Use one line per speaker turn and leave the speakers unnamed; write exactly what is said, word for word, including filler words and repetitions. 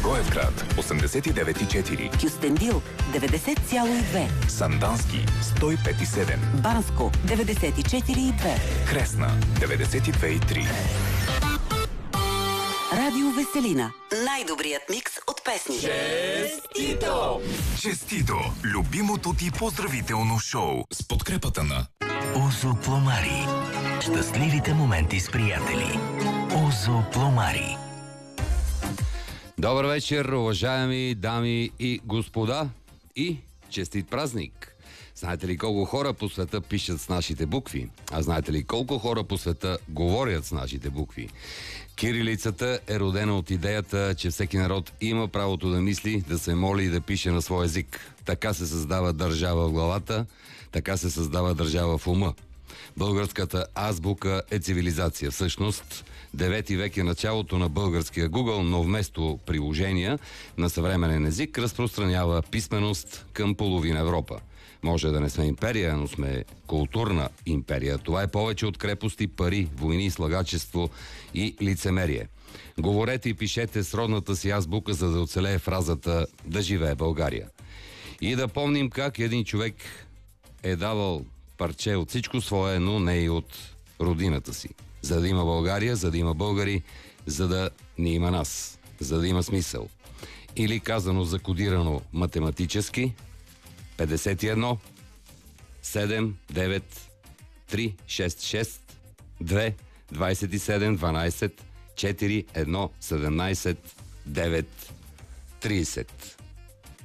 Благоевград осемдесет и девет и четири,
Кюстендил деветдесет цяло и две,
Сандански сто и пет и седем,
Банско деветдесет и четири и две,
Кресна деветдесет и две и три.
Радио Веселина. Най-добрият микс от песни.
Честито! Честито! Любимото ти поздравително шоу с подкрепата на
Озо Пломари. Щастливите моменти с приятели. Озо Пломари.
Добър вечер, уважаеми дами и господа, и честит празник! Знаете ли колко хора по света пишат с нашите букви? А знаете ли колко хора по света говорят с нашите букви? Кирилицата е родена от идеята, че всеки народ има правото да мисли, да се моли и да пише на свой език. Така се създава държава в главата, така се създава държава в ума. Българската азбука е цивилизация. Всъщност, девети век е началото на българския Google, но вместо приложения на съвременен език разпространява писменост към половина Европа. Може да не сме империя, но сме културна империя. Това е повече от крепости, пари, войни, слагачество и лицемерие. Говорете и пишете с родната си азбука, за да оцелее фразата «Да живее България». И да помним как един човек е давал парче от всичко свое, но не и от родината си. За да има България, за да има българи, за да не има нас, за да има смисъл. Или казано закодирано математически, петдесет и едно, седем, девет, три, шест, шест, две, двадесет и седем, дванадесет, четири, едно, седемнадесет, девет, тридесет.